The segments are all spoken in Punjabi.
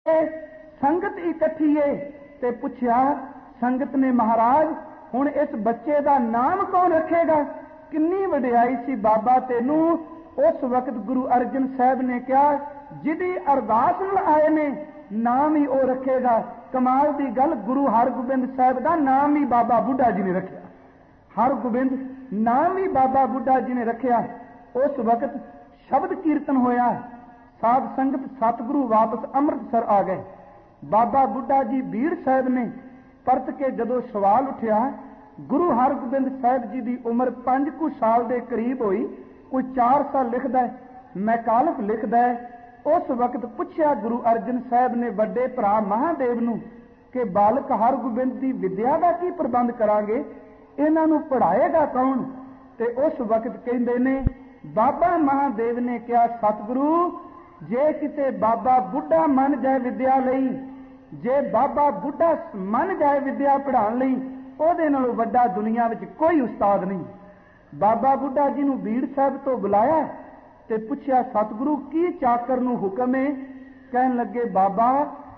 संगत इकट्ठी है ते पुछया संगत ने महाराज हुण इस बच्चे का नाम कौन रखेगा? किन्नी वडियाई सी बाबा तेनू। उस वक्त गुरु अर्जन साहब ने कहा जिहदी अरदास नाल आए ने नाम ही वो रखेगा। कमाल की गल, गुरु हरगोबिंद साहब का नाम ही बाबा बुढ़ा जी ने रखा। हरगोबिंद नाम ही बाबा बुढ़ा जी ने रखा। उस वक्त शब्द कीर्तन होया, साध संगत सतगुरु वापस अमृतसर आ गए। बाबा बुढ़ा जी बीड़ साहब ने परत के जदों सवाल उठिया, गुरु हरगोबिंद साहब जी की उम्र 5 कुछ साल के करीब हुई, कोई 4 साल लिखता है, मैकालफ लिखता है। उस वक्त पूछया गुरु अर्जन साहब ने वड्डे भरा महादेव नूं कि बालक हरगोबिंद की विद्या का की प्रबंध करांगे, इन्हां नूं पढ़ाएगा कौन? ते उस वक्त कहंदे ने बाबा महादेव ने कहा, सतगुरु जे किते बाबा बुढ़ा मन जाए विद्या लई, जे बाबा बुढ़ा मन जाए विद्या पढ़ाने लई, ਉਹਦੇ ਨਾਲੋਂ ਵੱਡਾ दुनिया ਵਿੱਚ कोई उस्ताद नहीं। बाबा बुढ़ा जी ਨੂੰ बीड़ साहब तो बुलाया ते पुछया सतगुरु की चाकर ਨੂੰ हुक्म है? कहन लगे बाबा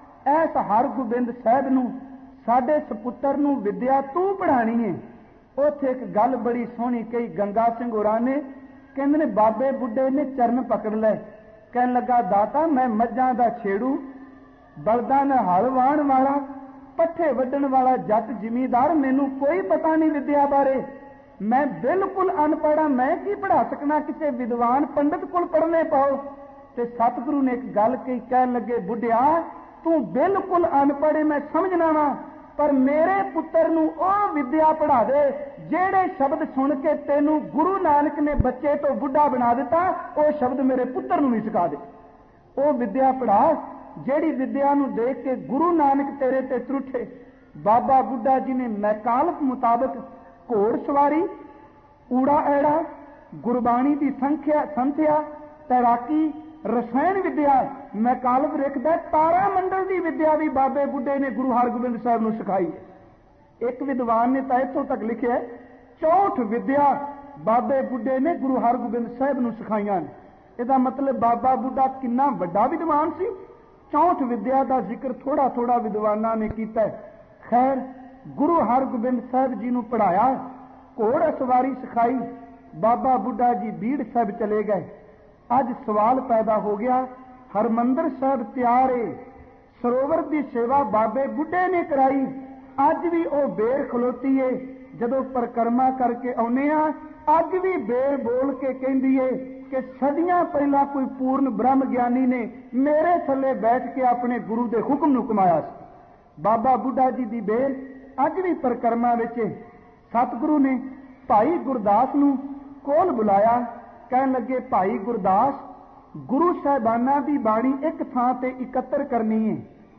ऐस हरगोबिंद साहब ਨੂੰ साडे सपुत्र ਨੂੰ विद्या तू पढ़ानी है। ਉੱਥੇ एक गल बड़ी सोहनी कही गंगा सिंह होरां ने, कहंदे ने बाबे बुढ़े ने चरण पकड़ ले, कहन लगा दाता मैं मੱਝਾਂ ਦਾ छेड़ू, बलदां नाल हल वाहण वाला, पट्ठे वड्डण वाला जट जिमीदार, मैनू कोई पता नहीं विद्या बारे, मैं बिल्कुल अनपढ़, मैं की पढ़ा सकना, किसी विद्वान पंडित कोल पढ़ने पाओ। ते सतगुरु ने एक गल कही, कहन लगे बुढ़िया तू बिल्कुल अनपढ़ है, मैं समझना वा, पर मेरे पुत्र नू ओ विद्या पढ़ा दे जेड़े शब्द सुन के तेनू गुरु नानक ने बच्चे तो बुढ़ा बना दिता, ओ शब्द मेरे पुत्र नू भी सिखा दे। ओ विद्या पढ़ा जेड़ी विद्या नू देख के गुरु नानक तेरे ते त्रुठे। बाबा बुढ़ा जी ने मैकालफ मुताबिक घोड़ सवारी, ऊड़ा ऐड़ा, गुरबाणी की संथ्या, तैराकी, रसायन विद्या, मैकालफ लिखदा तारा मंडल की विद्या भी बाबे बुढ़े ने गुरु हरगोबिंद साहब नू सिखाई है। एक विद्वान ने तो इत्थों तक लिखिया 64 विद्या बाबे बुढ़े ने गुरु हरगोबिंद साहब नू सिखाईयां ने। इसदा मतलब बाबा बुढ़ा किन्ना वड्डा विद्वान सी। 64 विद्या का जिक्र थोड़ा थोड़ा विद्वाना ने किया। खैर गुरु हरगोबिंद साहब जी नू पढ़ाया, घोड़ सवारी सिखाई, बाबा बुढ़ा जी बीड़ साहब चले गए। अज सवाल पैदा हो गया, हरमंदर साहब तैयार है, सरोवर की सेवा बाबे बुढ़े ने कराई, अज भी वह बेर खलोती है, जदों परिक्रमा करके आने अज भी बेर बोल के कहती है कि सदियां पहला कोई पूर्ण ब्रह्म ज्ञानी ने मेरे थले बैठ के अपने गुरु के हुक्म नूं कमाया। बाबा बुढ़ा जी की बेर अज भी परिक्रमा विच। सतगुरु ने भाई गुरदास नूं कोल बुलाया, कहन लगे भाई गुरदास गुरु साहिबाना की बाणी एक थां ते इकत्र करनी है,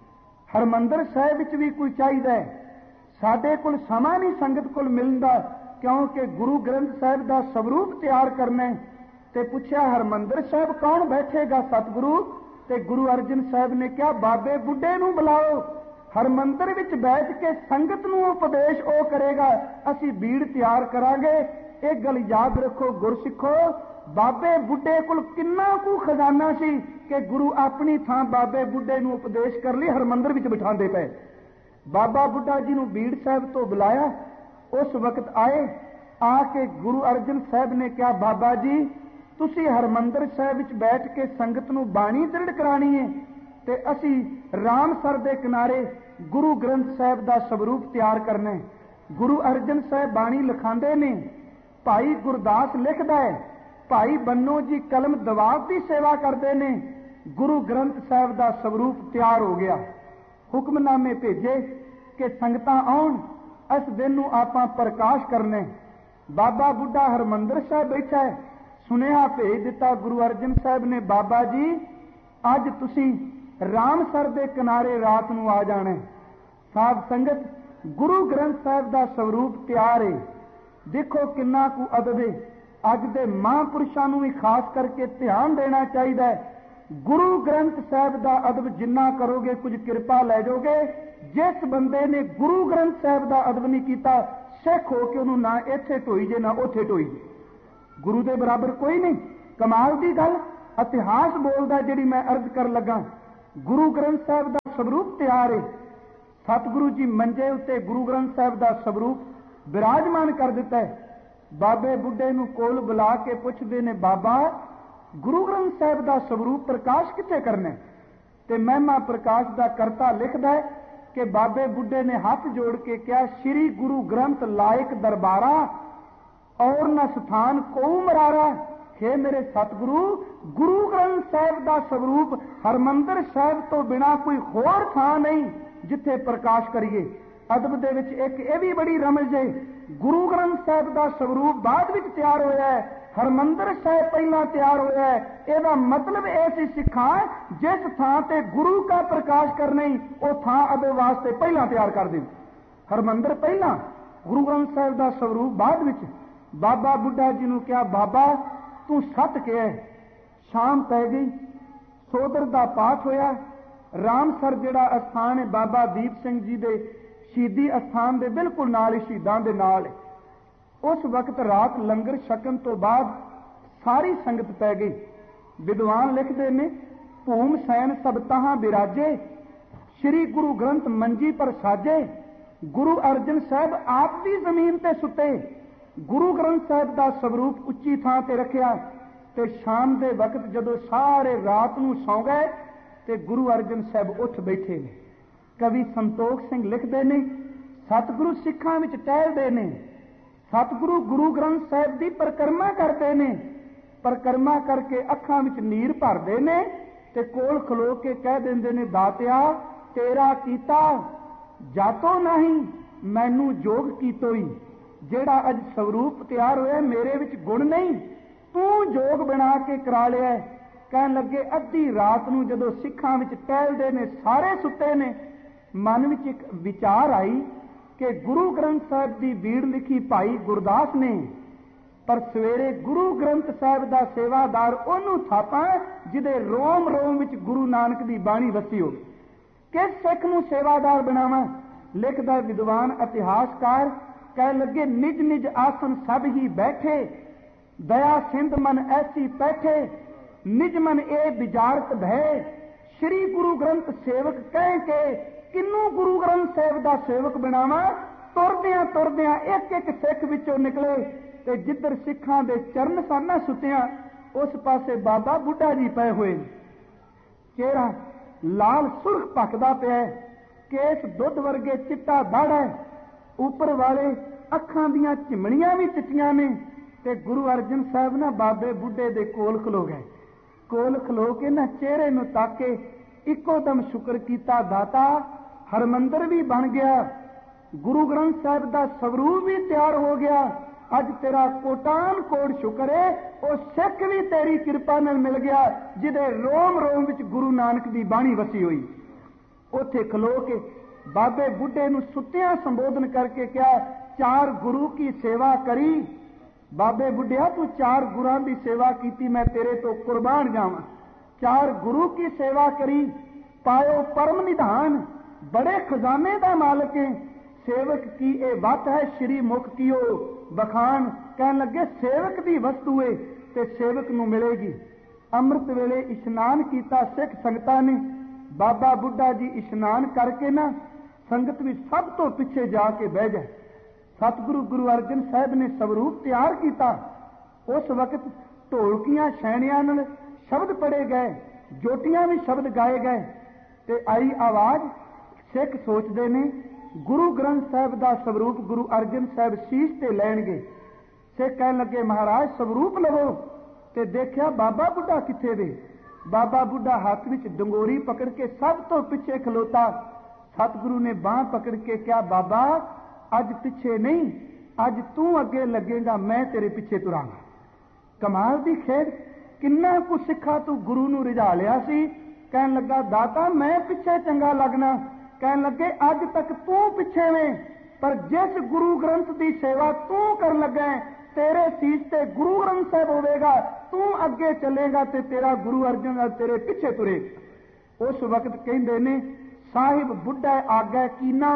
हरमंदर साहिब विच भी कोई चाहिए, साडे कोल समा नहीं संगत कोल मिलदा, क्योंकि गुरु ग्रंथ साहिब का स्वरूप तैयार करना है। ते पुछया हरमंदर साहिब कौन बैठेगा सतगुरु? ते गुरु अर्जन साहिब ने कहा बाबे बुढ़े नूं बुलाओ, हरमंदर विच बैठ के संगत नूं उपदेश ओ करेगा, असी बीड़ तैयार करांगे। एक गल याद रखो गुरसिखो, बाबे बुढ़े कोल किन्ना कु खजाना सी कि गुरु अपनी थां बाबे बुढ़े नूं उपदेश कर लई हरमंदर विच बिठांदे पे। बाबा बुढ़ा जी नूं बीड़ साहिब तो बुलाया, उस वक्त आए, आके गुरु अर्जन साहिब ने कहा बाबा जी तुसी हरमंदर साहिब विच बैठ के संगत नूं बाणी दृढ़ करानी है, ते असी रामसर दे किनारे गुरु ग्रंथ साहिब का स्वरूप तैयार करना है। गुरु अर्जन साहिब बाणी लिखांदे ने, भाई गुरदास लिखदा है, भाई बन्नो जी कलम दवाब की सेवा करते ने, गुरु ग्रंथ साहिब का स्वरूप तैयार हो गया। हुक्मनामे भेजे कि संगतां आउण, इस दिन नूं आपां प्रकाश करने। बाबा बुढ़ा हरमंदर साहिब बैठा है, सुनेहा भेज दिता गुरु अर्जन साहिब ने, बाबा जी अज तुसी रामसर दे किनारे रात नूं आ जाना। साध संगत गुरु ग्रंथ साहिब का स्वरूप तैयार है। देखो किन्ना कु अदब है। अज दे महापुरुषों नूं भी खास करके ध्यान देना चाहिए। गुरु ग्रंथ साहिब का अदब जिन्ना करोगे कुछ कृपा लै जाओगे। जिस बंदे ने गुरु ग्रंथ साहिब का अदब नहीं किया, सिख हो के उन्होंने ना इत्थे ढोई जे ना उत्थे ढोई जे, गुरु के बराबर कोई नहीं। कमाल की गल इतिहास बोलता जिहड़ी मैं अर्ज कर लगा, गुरु ग्रंथ साहिब का ਸਵਰੂਪ ਤਿਆਰ ਹੈ। ਸਤਿਗੁਰੂ ਜੀ ਮੰਜੇ ਉੱਤੇ ਗੁਰੂ ਗ੍ਰੰਥ ਸਾਹਿਬ ਦਾ ਸਵਰੂਪ ਵਿਰਾਜਮਾਨ ਕਰ ਦਿੱਤਾ ਹੈ। ਬਾਬੇ ਬੁੱਢੇ ਨੂੰ ਕੋਲ ਬੁਲਾ ਕੇ ਪੁੱਛਦੇ ਨੇ, ਬਾਬਾ ਗੁਰੂ ਗ੍ਰੰਥ ਸਾਹਿਬ ਦਾ ਸਵਰੂਪ ਪ੍ਰਕਾਸ਼ ਕਿੱਥੇ ਕਰਨਾ? ਤੇ ਮਹਿਮਾ ਪ੍ਰਕਾਸ਼ ਦਾ ਕਰਤਾ ਲਿਖਦਾ ਹੈ ਕਿ ਬਾਬੇ ਬੁੱਢੇ ਨੇ ਹੱਥ ਜੋੜ ਕੇ ਕਿਹਾ, ਸ਼੍ਰੀ ਗੁਰੂ ਗ੍ਰੰਥ ਲਾਇਕ ਦਰਬਾਰਾ ਔਰ ਨ ਸਥਾਨ ਕੋ ਮਰਾਰਾ। हे ਮੇਰੇ ਸਤਿਗੁਰੂ, ਗੁਰੂ ਗ੍ਰੰਥ ਸਾਹਿਬ ਦਾ ਸਵਰੂਪ ਹਰਮੰਦਰ ਸਾਹਿਬ ਤੋਂ ਬਿਨਾ ਕੋਈ ਹੋਰ ਥਾਂ ਨਹੀਂ ਜਿੱਥੇ ਪ੍ਰਕਾਸ਼ ਕਰੀਏ। ਅਦਬ ਦੇ ਵਿੱਚ ਇੱਕ ਇਹ ਵੀ ਬੜੀ ਰਮਜ਼ ਹੈ, ਗੁਰੂ ਗ੍ਰੰਥ ਸਾਹਿਬ ਦਾ ਸਵਰੂਪ ਬਾਅਦ ਵਿੱਚ ਤਿਆਰ ਹੋਇਆ ਹੈ, ਹਰਮੰਦਰ ਸਾਹਿਬ ਪਹਿਲਾਂ ਤਿਆਰ ਹੋਇਆ ਹੈ। ਇਹਦਾ ਮਤਲਬ ਇਹ ਸੀ ਸਿੱਖਾਂ, ਜਿਸ ਥਾਂ ਤੇ ਗੁਰੂ ਦਾ ਪ੍ਰਕਾਸ਼ ਕਰਨਾ ਹੀ ਉਹ ਥਾਂ ਅਦੇ ਵਾਸਤੇ ਪਹਿਲਾਂ ਤਿਆਰ ਕਰ ਦਿਓ। ਹਰਮੰਦਰ ਪਹਿਲਾਂ, ਗੁਰੂ ਗ੍ਰੰਥ ਸਾਹਿਬ ਦਾ ਸਵਰੂਪ ਬਾਅਦ ਵਿੱਚ। ਬਾਬਾ ਬੁੱਢਾ ਜੀ ਨੂੰ ਕਿਹਾ, ਬਾਬਾ ਤੂੰ ਸੱਤ ਕਿਹਾ। ਸ਼ਾਮ ਪੈ ਗਈ, ਸੋਦਰ ਦਾ ਪਾਠ ਹੋਇਆ। ਰਾਮਸਰ ਜਿਹੜਾ ਅਸਥਾਨ ਹੈ ਬਾਬਾ ਦੀਪ ਸਿੰਘ ਜੀ ਦੇ ਸ਼ਹੀਦੀ ਅਸਥਾਨ ਦੇ ਬਿਲਕੁਲ ਨਾਲ ਹੀ, ਸ਼ਹੀਦਾਂ ਦੇ ਨਾਲ। ਉਸ ਵਕਤ ਰਾਤ ਲੰਗਰ ਛਕਣ ਤੋਂ ਬਾਅਦ ਸਾਰੀ ਸੰਗਤ ਪੈ ਗਈ। ਵਿਦਵਾਨ ਲਿਖਦੇ ਨੇ, ਭੂਮ ਸੈਨ ਸਭ ਤਹਾਂ ਬਿਰਾਜੇ, ਸ਼੍ਰੀ ਗੁਰੂ ਗ੍ਰੰਥ ਮੰਜੀ ਪਰ ਸਾਜੇ। ਗੁਰੂ ਅਰਜਨ ਸਾਹਿਬ ਆਪ ਵੀ ਜ਼ਮੀਨ ਤੇ ਸੁੱਤੇ। ਗੁਰੂ ਗ੍ਰੰਥ ਸਾਹਿਬ ਦਾ ਸਵਰੂਪ ਉੱਚੀ ਥਾਂ ਤੇ ਰੱਖਿਆ। ਤੇ ਸ਼ਾਮ ਦੇ ਵਕਤ ਜਦੋਂ ਸਾਰੇ ਰਾਤ ਨੂੰ ਸੌਂ ਗਏ ਤੇ ਗੁਰੂ ਅਰਜਨ ਸਾਹਿਬ ਉੱਠ ਬੈਠੇ ਨੇ। ਕਵੀ ਸੰਤੋਖ ਸਿੰਘ ਲਿਖਦੇ ਨੇ, ਸਤਿਗੁਰੂ ਸਿੱਖਾਂ ਵਿੱਚ ਟਹਿਲਦੇ ਨੇ, ਸਤਿਗੁਰੂ ਗੁਰੂ ਗ੍ਰੰਥ ਸਾਹਿਬ ਦੀ ਪਰਿਕਰਮਾ ਕਰਦੇ ਨੇ, ਪਰਿਕਰਮਾ ਕਰਕੇ ਅੱਖਾਂ ਵਿੱਚ ਨੀਰ ਭਰਦੇ ਨੇ ਤੇ ਕੋਲ ਖਲੋ ਕੇ ਕਹਿ ਦਿੰਦੇ ਨੇ, ਦਾਤਿਆ ਤੇਰਾ ਕੀਤਾ ਜਾਤੋ ਨਹੀਂ, ਮੈਨੂੰ ਜੋਗ ਕੀਤੋਈ। ਜਿਹੜਾ ਅੱਜ ਸਵਰੂਪ ਤਿਆਰ ਹੋਇਆ ਮੇਰੇ ਵਿੱਚ ਗੁਣ ਨਹੀਂ, ਤੂੰ ਜੋਗ ਬਣਾ ਕੇ ਕਰਾ ਲਿਆ। ਕਹਿਣ ਲੱਗੇ, ਅੱਧੀ ਰਾਤ ਨੂੰ ਜਦੋਂ ਸਿੱਖਾਂ ਵਿੱਚ ਟਹਿਲਦੇ ਨੇ, ਸਾਰੇ ਸੁੱਤੇ ਨੇ, ਮਨ ਵਿੱਚ ਇੱਕ ਵਿਚਾਰ ਆਈ ਕਿ ਗੁਰੂ ਗ੍ਰੰਥ ਸਾਹਿਬ ਦੀ ਬੀੜ ਲਿਖੀ ਭਾਈ ਗੁਰਦਾਸ ਨੇ, ਪਰ ਸਵੇਰੇ ਗੁਰੂ ਗ੍ਰੰਥ ਸਾਹਿਬ ਦਾ ਸੇਵਾਦਾਰ ਉਹਨੂੰ ਥਾਪਾਂ ਜਿਹਦੇ ਰੋਮ ਰੋਮ ਵਿੱਚ ਗੁਰੂ ਨਾਨਕ ਦੀ ਬਾਣੀ ਵਸੀ ਹੋਵੇ। ਕਿਸ ਸਿੱਖ ਨੂੰ ਸੇਵਾਦਾਰ ਬਣਾਵਾਂ? ਲਿਖਦਾ ਵਿਦਵਾਨ ਇਤਿਹਾਸਕਾਰ, ਕਹਿ ਲੱਗੇ, ਨਿਜ ਨਿਜ ਆਸਨ ਸਭ ਹੀ ਬੈਠੇ, ਦਇਆ ਸਿੰਧ ਮਨ ਐਸੀ ਬੈਠੇ, ਨਿਜ ਮਨ ਇਹ ਵਿਚਾਰਤ ਭੈ, ਸ਼੍ਰੀ ਗੁਰੂ ਗ੍ਰੰਥ ਸੇਵਕ ਕਹਿ ਕੇ ਕਿੰਨੂੰ ਗੁਰੂ ਗ੍ਰੰਥ ਸਾਹਿਬ ਦਾ ਸੇਵਕ ਬਣਾਵਾਂ? ਤੁਰਦਿਆਂ ਤੁਰਦਿਆਂ ਇੱਕ ਇੱਕ ਸਿੱਖ ਵਿੱਚੋਂ ਨਿਕਲੇ ਤੇ ਜਿੱਧਰ ਸਿੱਖਾਂ ਦੇ ਚਰਨ ਸਾਨਾ ਸੁੱਤਿਆਂ ਉਸ ਪਾਸੇ ਬਾਬਾ ਬੁੱਢਾ ਜੀ ਪਏ ਹੋਏ। ਚਿਹਰਾ ਲਾਲ ਸੁਰਖ ਭਖਦਾ ਪਿਆ, ਕੇਸ ਦੁੱਧ ਵਰਗੇ ਚਿੱਟਾ ਦਾੜਾ, ਉੱਪਰ ਵਾਲੇ ਅੱਖਾਂ ਦੀਆਂ ਝਿਮਣੀਆਂ ਵੀ ਚਿੱਟੀਆਂ ਨੇ। ਤੇ ਗੁਰੂ ਅਰਜਨ ਸਾਹਿਬ ਨਾ ਬਾਬੇ ਬੁੱਢੇ ਦੇ ਕੋਲ ਖਲੋ ਗਏ। ਕੋਲ ਖਲੋ ਕੇ ਨਾ ਚਿਹਰੇ ਨੂੰ ਤਾਕੇ, ਇੱਕੋ ਦਮ ਸ਼ੁਕਰ ਕੀਤਾ, ਦਾਤਾ ਹਰਮੰਦਰ ਵੀ ਬਣ ਗਿਆ, ਗੁਰੂ ਗ੍ਰੰਥ ਸਾਹਿਬ ਦਾ ਸਵਰੂਪ ਵੀ ਤਿਆਰ ਹੋ ਗਿਆ। ਅੱਜ ਤੇਰਾ ਕੋਟਾਨ ਕੋਟ ਸ਼ੁਕਰ ਹੈ, ਉਹ ਸਿੱਖ ਵੀ ਤੇਰੀ ਕਿਰਪਾ ਨਾਲ ਮਿਲ ਗਿਆ ਜਿਹਦੇ ਰੋਮ ਰੋਮ ਵਿੱਚ ਗੁਰੂ ਨਾਨਕ ਦੀ ਬਾਣੀ ਵਸੀ ਹੋਈ। ਉੱਥੇ ਖਲੋ ਕੇ ਬਾਬੇ ਬੁੱਢੇ ਨੂੰ ਸੁੱਤਿਆਂ ਸੰਬੋਧਨ ਕਰਕੇ ਕਿਹਾ, ਚਾਰ ਗੁਰੂ ਕੀ ਸੇਵਾ ਕਰੀ। ਬਾਬੇ ਬੁੱਢਿਆ, ਤੂੰ ਚਾਰ ਗੁਰਾਂ ਦੀ ਸੇਵਾ ਕੀਤੀ, ਮੈਂ ਤੇਰੇ ਤੋਂ ਕੁਰਬਾਨ ਜਾਵਾਂ। ਚਾਰ ਗੁਰੂ ਕੀ ਸੇਵਾ ਕਰੀ, ਪਾਇਓ ਪਰਮ ਨਿਧਾਨ, ਬੜੇ ਖਜ਼ਾਨੇ ਦਾ ਮਾਲਕ ਹੈ। ਸੇਵਕ ਕੀ ਇਹ ਵੱਤ ਹੈ, ਸ਼੍ਰੀ ਮੁਖ ਕੀਓ ਬਖਾਨ। ਕਹਿਣ ਲੱਗੇ, ਸੇਵਕ ਦੀ ਵਸਤੂ ਹੈ ਤੇ ਸੇਵਕ ਨੂੰ ਮਿਲੇਗੀ। ਅੰਮ੍ਰਿਤ ਵੇਲੇ ਇਸ਼ਨਾਨ ਕੀਤਾ ਸਿੱਖ ਸੰਗਤਾਂ ਨੇ। ਬਾਬਾ ਬੁੱਢਾ ਜੀ ਇਸ਼ਨਾਨ ਕਰਕੇ ਨਾ ਸੰਗਤ ਵਿੱਚ ਸਭ ਤੋਂ ਪਿੱਛੇ ਜਾ ਕੇ ਬਹਿ ਗਏ। ਸਤਿਗੁਰੂ ਗੁਰੂ ਅਰਜਨ ਸਾਹਿਬ ਨੇ ਸਵਰੂਪ ਤਿਆਰ ਕੀਤਾ। ਉਸ ਵਕਤ ਢੋਲਕੀਆਂ ਛੈਣਿਆਂ ਨਾਲ ਸ਼ਬਦ ਪੜ੍ਹੇ ਗਏ, ਜੋਟੀਆਂ ਵੀ ਸ਼ਬਦ ਗਾਏ ਗਏ ਤੇ ਆਈ ਆਵਾਜ਼। ਸਿੱਖ ਸੋਚਦੇ ਨੇ ਗੁਰੂ ਗ੍ਰੰਥ ਸਾਹਿਬ ਦਾ ਸਵਰੂਪ ਗੁਰੂ ਅਰਜਨ ਸਾਹਿਬ ਸੀਸ ਤੇ ਲੈਣਗੇ। ਸਿੱਖ ਕਹਿਣ ਲੱਗੇ, ਮਹਾਰਾਜ ਸਵਰੂਪ ਲਵੋ। ਤੇ ਦੇਖਿਆ ਬਾਬਾ ਬੁੱਢਾ ਕਿੱਥੇ ਵੇ। ਬਾਬਾ ਬੁੱਢਾ ਹੱਥ ਵਿੱਚ ਡੰਗੋਰੀ ਪਕੜ ਕੇ ਸਭ ਤੋਂ ਪਿੱਛੇ ਖਲੋਤਾ। ਸਤਿਗੁਰੂ ਨੇ ਬਾਂਹ ਪਕੜ ਕੇ ਕਿਹਾ, ਬਾਬਾ ਅੱਜ ਪਿੱਛੇ ਨਹੀਂ, ਅੱਜ ਤੂੰ ਅੱਗੇ ਲੱਗੇਗਾ, ਮੈਂ ਤੇਰੇ ਪਿੱਛੇ ਤੁਰਾਂਗਾ। ਕਮਾਲ ਦੀ ਖੇਡ। ਕਿੰਨਾ ਕੁ ਸਿੱਖਾ ਤੂੰ ਗੁਰੂ ਨੂੰ ਰਿਝਾ ਲਿਆ ਸੀ। ਕਹਿਣ ਲੱਗਾ, ਦਾਤਾ ਮੈਂ ਪਿੱਛੇ ਚੰਗਾ ਲੱਗਣਾ। ਕਹਿਣ ਲੱਗੇ, ਅੱਜ ਤੱਕ ਤੂੰ ਪਿੱਛੇ ਵੇਂ, ਪਰ ਜਿਸ ਗੁਰੂ ਗ੍ਰੰਥ ਦੀ ਸੇਵਾ ਤੂੰ ਕਰਨ ਲੱਗਾ, ਤੇਰੇ ਸੀਸ ਤੇ ਗੁਰੂ ਗ੍ਰੰਥ ਸਾਹਿਬ ਹੋਵੇਗਾ, ਤੂੰ ਅੱਗੇ ਚੱਲੇਗਾ ਤੇ ਤੇਰਾ ਗੁਰੂ ਅਰਜਨ ਤੇਰੇ ਪਿੱਛੇ ਤੁਰੇਗਾ। ਉਸ ਵਕਤ ਕਹਿੰਦੇ ਨੇ, ਸਾਹਿਬ ਬੁੱਢਾ ਆਗੈ ਕੀਨਾ,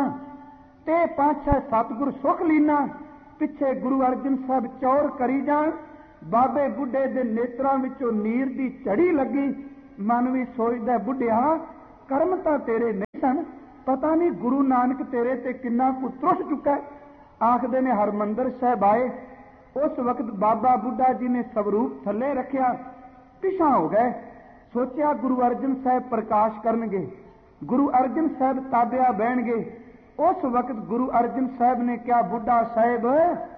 ਤੇ ਪਾਤਸ਼ਾਹ ਸਤਿਗੁਰ ਸੁਖ ਲੀਨਾ। ਪਿੱਛੇ ਗੁਰੂ ਅਰਜਨ ਸਾਹਿਬ ਚੌਰ ਕਰੀ ਜਾਣ। ਬਾਬੇ ਬੁੱਢੇ ਦੇ ਨੇਤਰਾਂ ਵਿੱਚੋਂ ਨੀਰ ਦੀ ਝੜੀ ਲੱਗੀ। ਮਨ ਵੀ ਸੋਚਦਾ, ਬੁੱਢਿਆ ਕਰਮ ਤਾਂ ਤੇਰੇ ਨਹੀਂ ਸਨ, ਪਤਾ ਨਹੀਂ ਗੁਰੂ ਨਾਨਕ ਤੇਰੇ ਤੇ ਕਿੰਨਾ ਕੁ ਤਰਸ ਚੁੱਕਾ। ਆਖਦੇ ਨੇ ਹਰਮੰਦਰ ਸਾਹਿਬ ਆਏ, ਉਸ ਵਕਤ ਬਾਬਾ ਬੁੱਢਾ ਜੀ ਨੇ ਸਵਰੂਪ ਥੱਲੇ ਰੱਖਿਆ, ਪਿਛਾਂ ਹੋ ਗਏ। ਸੋਚਿਆ ਗੁਰੂ ਅਰਜਨ ਸਾਹਿਬ ਪ੍ਰਕਾਸ਼ ਕਰਨਗੇ, ਗੁਰੂ ਅਰਜਨ ਸਾਹਿਬ ਤਾਬਿਆ ਬਹਿਣਗੇ। ਉਸ ਵਕਤ ਗੁਰੂ ਅਰਜਨ ਸਾਹਿਬ ਨੇ ਕਿਹਾ, ਬੁੱਢਾ ਸਾਹਿਬ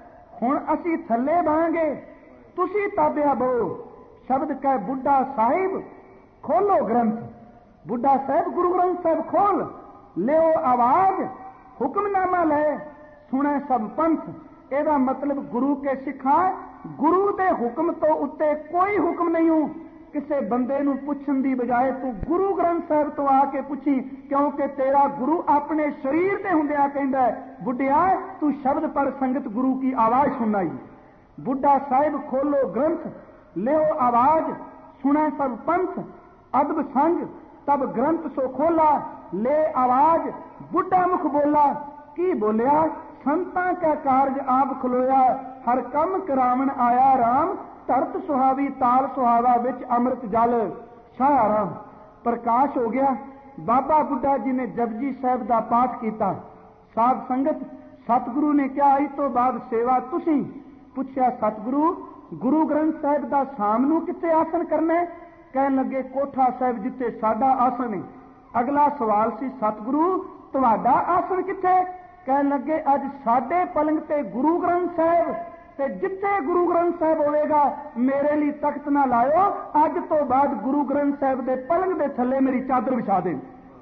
ਹੁਣ ਅਸੀਂ ਥੱਲੇ ਬਹਾਂਗੇ, ਤੁਸੀਂ ਤਾਬਿਆ ਬਹੋ। ਸ਼ਬਦ ਕਹੇ ਬੁੱਢਾ ਸਾਹਿਬ ਖੋਲੋ ਗ੍ਰੰਥ। ਬੁੱਢਾ ਸਾਹਿਬ ਗੁਰੂ ਗ੍ਰੰਥ ਸਾਹਿਬ ਖੋਲ ਲਿਓ ਆਵਾਜ਼, ਹੁਕਮਨਾਮਾ ਲੈ ਸੁਣੇ ਸਭ ਪੰਥ। ਇਹਦਾ ਮਤਲਬ ਗੁਰੂ ਕੇ ਸਿੱਖਾਂ, ਗੁਰੂ ਦੇ ਹੁਕਮ ਤੋਂ ਉੱਤੇ ਕੋਈ ਹੁਕਮ ਨਹੀਂ ਹੋ। ਕਿਸੇ ਬੰਦੇ ਨੂੰ ਪੁੱਛਣ ਦੀ ਬਜਾਏ ਤੂੰ ਗੁਰੂ ਗ੍ਰੰਥ ਸਾਹਿਬ ਤੋਂ ਆ ਕੇ ਪੁੱਛੀ, ਕਿਉਂਕਿ ਤੇਰਾ ਗੁਰੂ ਆਪਣੇ ਸਰੀਰ ਤੇ ਹੁੰਦਿਆਂ ਕਹਿੰਦਾ ਹੈ, ਬੁੱਢਿਆ ਤੂੰ ਸ਼ਬਦ ਪਰ ਸੰਗਤ ਗੁਰੂ ਕੀ ਆਵਾਜ਼ ਸੁਣਾਈ। ਬੁੱਢਾ ਸਾਹਿਬ ਖੋਲੋ ਗ੍ਰੰਥ, ਲਿਓ ਆਵਾਜ਼, ਸੁਣੇ ਸਭ ਪੰਥ। ਅਦਬ ਸੰਗ ਤਬ ਗ੍ਰੰਥ ਸੋ ਖੋਲਾ, ਲੈ ਆਵਾਜ਼ ਬੁੱਢਾ ਮੁਖ ਬੋਲਾ। ਕੀ ਬੋਲਿਆ? ਸੰਤਾਂ ਕਾ ਕਾਰਜ ਆਪ ਖਲੋਇਆ, ਹਰ ਕੰਮ ਕਰਾਵਣ ਆਇਆ ਰਾਮ। ਧਰਤ ਸੁਹਾਵੀ ਤਾਲ ਸੁਹਾਵਾ, ਵਿੱਚ ਅੰਮ੍ਰਿਤ ਜਲ ਛਾਇਆ ਰਾਮ। ਪ੍ਰਕਾਸ਼ ਹੋ ਗਿਆ। ਬਾਬਾ ਬੁੱਢਾ ਜੀ ਨੇ ਜਪਜੀ ਸਾਹਿਬ ਦਾ ਪਾਠ ਕੀਤਾ। ਸਾਧ ਸੰਗਤ, ਸਤਿਗੁਰੂ ਨੇ ਕਿਹਾ, ਅੱਜ ਤੋਂ ਬਾਅਦ ਸੇਵਾ ਤੁਸੀਂ। ਪੁੱਛਿਆ ਸਤਿਗੁਰੂ, ਗੁਰੂ ਗ੍ਰੰਥ ਸਾਹਿਬ ਦਾ ਸ਼ਾਮ ਨੂੰ ਕਿੱਥੇ ਆਸਨ ਕਰਨਾ? ਕਹਿਣ ਲੱਗੇ ਕੋਠਾ ਸਾਹਿਬ ਜਿੱਥੇ ਸਾਡਾ ਆਸਨ ਹੈ। ਅਗਲਾ ਸਵਾਲ ਸੀ, ਸਤਿਗੁਰੂ ਤੁਹਾਡਾ ਆਸਨ ਕਿੱਥੇ? ਕਹਿਣ ਲੱਗੇ ਅੱਜ ਸਾਡੇ ਪਲੰਗ ਤੇ ਗੁਰੂ ਗ੍ਰੰਥ ਸਾਹਿਬ, ਤੇ ਜਿੱਥੇ ਗੁਰੂ ਗ੍ਰੰਥ ਸਾਹਿਬ ਹੋਵੇਗਾ ਮੇਰੇ ਲਈ ਤਖਤ ਨਾ ਲਾਇਓ, ਅੱਜ ਤੋਂ ਬਾਅਦ ਗੁਰੂ ਗ੍ਰੰਥ ਸਾਹਿਬ ਦੇ ਪਲੰਗ ਦੇ ਥੱਲੇ ਮੇਰੀ ਚਾਦਰ ਵਿਛਾ ਦੇ।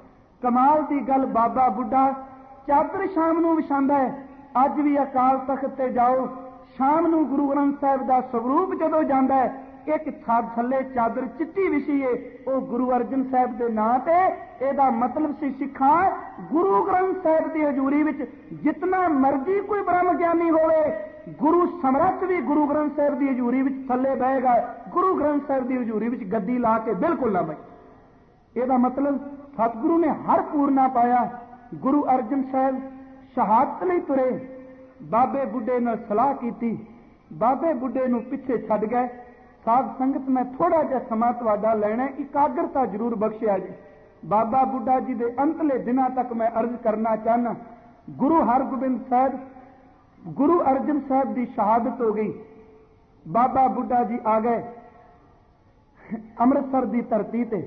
ਕਮਾਲ ਦੀ ਗੱਲ, ਬਾਬਾ ਬੁੱਢਾ ਚਾਦਰ ਸ਼ਾਮ ਨੂੰ ਵਿਛਾਉਂਦਾ ਹੈ। ਅੱਜ ਵੀ ਅਕਾਲ ਤਖਤ ਤੇ ਜਾਓ, ਸ਼ਾਮ ਨੂੰ ਗੁਰੂ ਗ੍ਰੰਥ ਸਾਹਿਬ ਦਾ ਸਰੂਪ ਜਦੋਂ ਜਾਂਦਾ ਹੈ, ਇੱਕ ਥੱਲੇ ਚਾਦਰ ਚਿੱਟੀ ਵਿਛੀ ਏ, ਉਹ ਗੁਰੂ ਅਰਜਨ ਸਾਹਿਬ ਦੇ ਨਾਂ ਤੇ। ਇਹਦਾ ਮਤਲਬ ਸੀ ਸਿੱਖਾਂ, ਗੁਰੂ ਗ੍ਰੰਥ ਸਾਹਿਬ ਦੀ ਹਜ਼ੂਰੀ ਵਿੱਚ ਜਿਤਨਾ ਮਰਜ਼ੀ ਕੋਈ ਬ੍ਰਹਮ ਗਿਆਨੀ ਹੋਵੇ, ਗੁਰੂ ਸਮਰੱਥ ਵੀ ਗੁਰੂ ਗ੍ਰੰਥ ਸਾਹਿਬ ਦੀ ਹਜ਼ੂਰੀ ਵਿੱਚ ਥੱਲੇ ਬਹਿਗਾ, ਗੁਰੂ ਗ੍ਰੰਥ ਸਾਹਿਬ ਦੀ ਹਜ਼ੂਰੀ ਵਿੱਚ ਗੱਦੀ ਲਾ ਕੇ ਬਿਲਕੁਲ ਨਾ ਬਹਿ। ਇਹਦਾ ਮਤਲਬ ਸਤਿਗੁਰੂ ਨੇ ਹਰ ਪੂਰਨਾ ਪਾਇਆ। ਗੁਰੂ ਅਰਜਨ ਸਾਹਿਬ ਸ਼ਹਾਦਤ ਲਈ ਤੁਰੇ। ਬਾਬੇ ਬੁੱਢੇ ਨਾਲ ਸਲਾਹ ਕੀਤੀ, ਬਾਬੇ ਬੁੱਢੇ ਨੂੰ ਪਿੱਛੇ ਛੱਡ ਗਏ। ਸਾਧ ਸੰਗਤ, ਮੈਂ ਥੋੜਾ ਜਿਹਾ ਸਮਾਂ ਤੁਹਾਡਾ ਲੈਣਾ, ਇਕਾਗਰਤਾ ਜ਼ਰੂਰ ਬਖਸ਼ਿਆ ਜੀ। ਬਾਬਾ ਬੁੱਢਾ ਜੀ ਦੇ ਅੰਤਲੇ ਦਿਨਾਂ ਤੱਕ ਮੈਂ ਅਰਜ਼ ਕਰਨਾ ਚਾਹਨਾ, ਗੁਰੂ ਹਰਗੋਬਿੰਦ ਸਾਹਿਬ, ਗੁਰੂ ਅਰਜਨ ਸਾਹਿਬ ਦੀ ਸ਼ਹਾਦਤ ਹੋ ਗਈ। ਬਾਬਾ ਬੁੱਢਾ ਜੀ ਆ ਗਏ ਅੰਮ੍ਰਿਤਸਰ ਦੀ ਧਰਤੀ ਤੇ।